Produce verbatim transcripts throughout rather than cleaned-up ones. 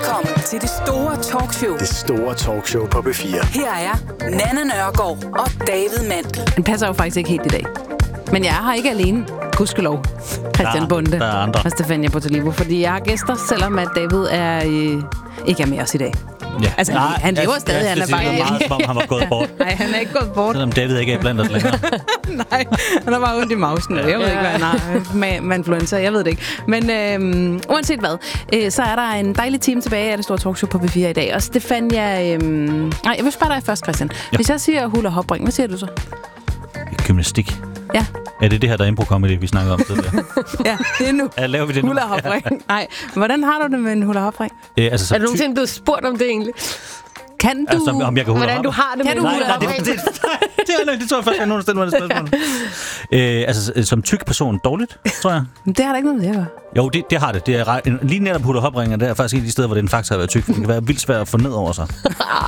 Velkommen til det store talkshow. Det store talkshow på B fire. Her er Nanna Nørgaard og David Mandel. Den passer jo faktisk ikke helt i dag. Men jeg er her ikke alene. Gudskelov. Christian der, Bonde der er andre. og Stefania Potalivo. Fordi jeg har gæster, selvom at David er, øh, ikke er med os i dag. Ja. Altså, Nej, han lever jeg, stadig, jeg, han er jeg, bare det er meget, som om han var gået bort. Nej, han er ikke gået bort. Selvom David ikke er blandt os længere. Nej, han har bare ondt i mausen. Jeg ved ikke, hvad han har med, med influenza. Jeg ved det ikke. Men øh, uanset hvad, øh, så er der en dejlig time tilbage af det store talkshow på B fire i dag. Og Stefania... Øh, nej, jeg vil spørge dig først, Christian. Ja. Hvis jeg siger hula hopring, hvad siger du så? Gymnastik. Ja. Er det det her, der er impro-comedy, vi snakker om tidligere? Ja, det er nu. Ja, laver vi det nu? Hula hopring. Nej, hvordan har du det med en hula hopring? Æ, altså, er du nogensinde blevet spurgt om det egentlig? Kan du... Altså, om jeg kan hula Hvordan du har det kan med du hula hula Nej, hopring? det, det, det, det, det, det tror jeg først, at nogen stiller mig det spørgsmål. øh, altså, som tyk person dårligt, tror jeg. Men det har der ikke noget med det at gøre. Jo, det, det har det. det er ret, en, lige netop hula hopringen, der er faktisk et af de steder, hvor den faktisk har været tyk. For den kan være vildt svært at få ned over sig.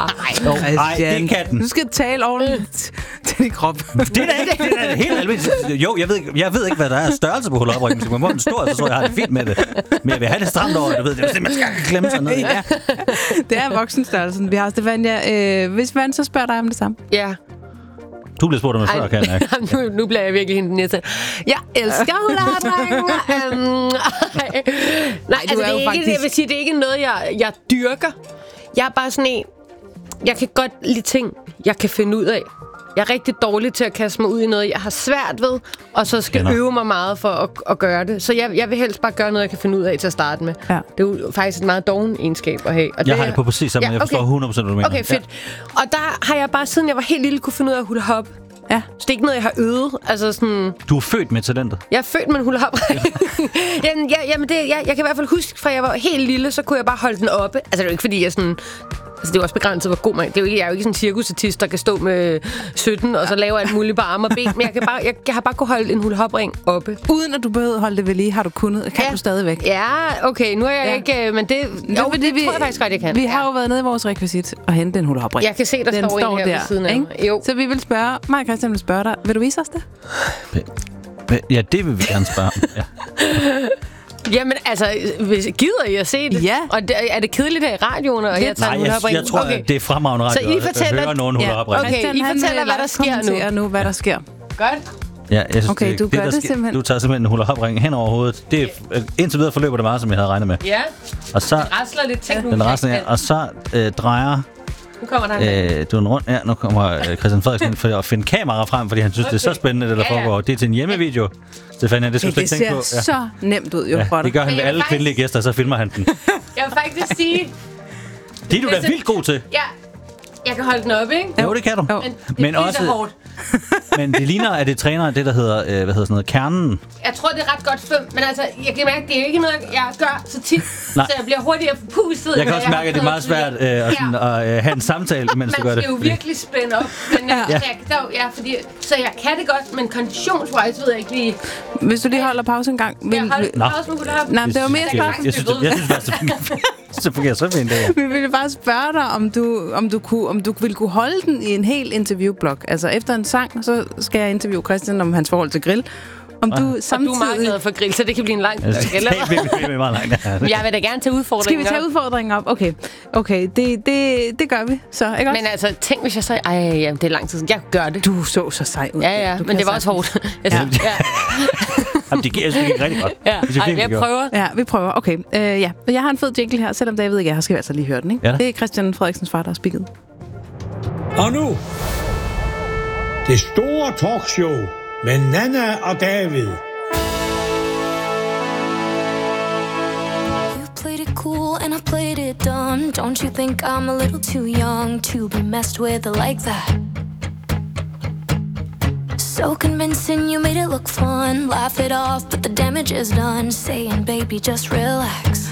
Nej, nej, det kan den. Du skal tale ordentligt til din krop. Det er da ikke det er da helt almindeligt. Jo, jeg ved, ikke, jeg ved ikke, hvad der er størrelse på hula hopringen. Så man må den stor, så tror jeg, jeg har det fint med det. Men jeg vil have det stramt over, du ved. Det er det, man skal klemme sig ned. Ja. Det er voksenstørrelsen. Vi har Stefania. Øh, hvis man så spørger dig om det samme. Ja. Du bliver spurgt om det før, kan jeg ikke? nu, nu bliver jeg virkelig hende næste. Jeg elsker hula hopring. um, nej, nej altså, er det jo er faktisk... ikke, jeg vil sige, det er ikke noget, jeg, jeg dyrker. Jeg er bare sådan en... Jeg kan godt lide ting, jeg kan finde ud af. Jeg er rigtig dårlig til at kaste mig ud i noget, jeg har svært ved, og så skal Kender. øve mig meget for at, at gøre det. Så jeg, jeg vil helst bare gøre noget, jeg kan finde ud af til at starte med. Ja. Det er jo faktisk et meget doven egenskab at have. Og Jeg det har er- det på præcis samme. Ja, Jeg forstår okay. hundrede procent, hvad du mener. Okay, fedt. Ja. Og der har jeg bare, siden jeg var helt lille, kunne finde ud af at hula hop. Ja. Så det er ikke noget, jeg har øvet. Altså sådan... Du er født med talentet. Jeg er født med en hula hop. jamen, jeg, jamen det, jeg, jeg kan i hvert fald huske, fra jeg var helt lille, så kunne jeg bare holde den oppe. Altså det er jo ikke, fordi jeg sådan... Altså, det er jo også begrænset, hvor god man... Det er jo ikke, jeg er jo ikke sådan en cirkusartist, der kan stå med sytten, og så lave alt muligt på arme og ben. Men jeg, kan bare, jeg, jeg har bare kunne holde en hula hop-ring oppe. Uden at du behøvede at holde det ved lige, har du kunnet. Kan Ja. du stadigvæk. Ja, okay. Nu er jeg Ja. ja. ikke... Men det, Det, jo, er, fordi det vi, tror jeg faktisk godt, jeg kan. Vi har jo været nede i vores rekvisit og hentet en hula hopring. Jeg kan se, der Den står, står en her der, ved siden af ikke? mig. Jo. Så vi vil spørge... Mig og Christian vil spørge dig. Vil du vise os det? Ja, det vil vi gerne spørge om. Ja. Jamen, altså, hvis, gider I at se det? Ja. Og det, er det kedeligt her i radioen, og jeg tager Nej, en jeg, hula-hopring? jeg tror, Okay. at det er fremragende radio. Så I fortæller- at høre nogen hula Ja. hopring. Okay, Christian, I han fortæller, vil hvad der live sker nu. kommentere nu, hvad der sker. Godt. Ja, jeg synes, Okay, det, du det, gør der det sker- simpelthen. Du tager simpelthen en hula hopring hen over hovedet. Det er, indtil videre forløber det meget, som jeg havde regnet med. Ja, Og så... rasler lidt ting nu. Den resten her. Og så øh, drejer Nu kommer der en øh, du den rundt. Ja, nu kommer øh, Christian Frederiksen ind for at finde kamera frem, fordi han synes, okay. det er så spændende, det der Ja, ja. foregår. Det er til en hjemmevideo. Stefania, det skal du Det slet ikke tænke ser på. så nemt ud jo Ja, for det dig. gør han Men med jeg alle faktisk- kvindelige gæster, så filmer han den. Jeg vil faktisk sige... Det er du da Altså- vildt god til. Ja, jeg kan holde den op, ikke? Jo, det kan du. Jo. Men det Men er også- også... hårdt. Men det ligner, at det træner det, der hedder, øh, hvad hedder sådan noget, kernen. Jeg tror, det er ret godt fem, men altså, jeg kan mærke, det er jo ikke noget, jeg gør så tit, Nej. så jeg bliver hurtigere forpustet. Jeg kan når også mærke, at det er meget svært øh, at, sådan, at øh, have en samtale, mens du gør Man det. skal jo virkelig spænde op. Men, ja. Ja. Så, jeg, der, ja, fordi, så jeg kan det godt, men konditionswise ved jeg ikke lige... Hvis du lige holder pause en gang. Jeg Vil, har vil, Nå. pause med hula hop. nej, men det var mere et Jeg, spørgsmål. jeg synes, det, jeg synes faktisk, det fungerer, det fungerer så fint, det her. Vi ville bare spørge dig, om du, om, du kunne, om du ville kunne holde den i en hel interviewblok. Altså efter en sang, så skal jeg interviewe Christian om hans forhold til grill. Om du Og samtidig... du er meget glad for grill, så det kan blive en lang... Altså, det er virkelig, virkelig meget langt. Ja. Jeg vil da gerne tage udfordringen Skal vi tage op. udfordringen op? Okay, okay det, det, det gør vi så, ikke også? Men altså, tænk hvis jeg så... Ej, ja, det er lang tid siden. Jeg gør det. Du så så sej ud. Ja, ja, Du men kan det var også sagtens. hårdt. Jeg synes, ja. Jamen, det gik, jeg synes, det gik rigtig godt. Ja. Det synes Ej, virkelig, jeg det gjorde. prøver. Ja, vi prøver. Okay, øh, ja. Jeg har en fed jingle her, selvom David ikke er her, skal vi altså lige høre den, ikke? Ja da. Det er Christian Frederiksens far, der har spikket. Og nu, det store talkshow med Nanna og David. You played it cool and I played it dumb. Don't you think I'm a little too young to be messed with like that? So convincing, you made it look fun. Laugh it off, but the damage is done. Saying, baby, just relax.